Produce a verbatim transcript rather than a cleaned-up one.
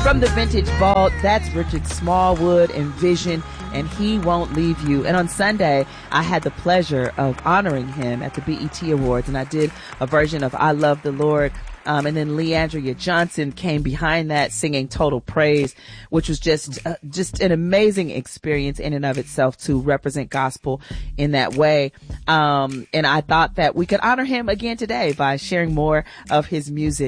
From the Vintage Vault, that's Richard Smallwood and Vision, and He Won't Leave You. And on Sunday, I had the pleasure of honoring him at the B E T Awards, and I did a version of I Love the Lord. Um, and then Leandria Johnson came behind that singing Total Praise, which was just, uh, just an amazing experience in and of itself to represent gospel in that way. Um, and I thought that we could honor him again today by sharing more of his music.